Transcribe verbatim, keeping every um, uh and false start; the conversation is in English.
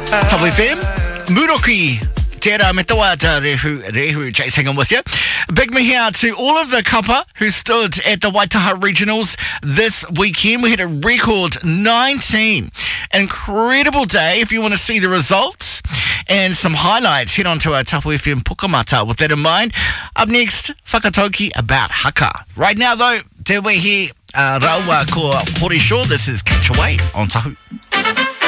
Tapu F M, Muroki, tērā me tawa ta rehu, rehu, Chase hanging with you. Big mihi out to all of the kapa who stood at the Waitaha Regionals this weekend. We had a record nineteen. Incredible day. If you want to see the results and some highlights, head on to our Tapu F M Pukamata. With that in mind, up next, whakatauki about haka. Right now though, te wehi uh, raua ko Hori Shaw. This is Catch Away on Tahu.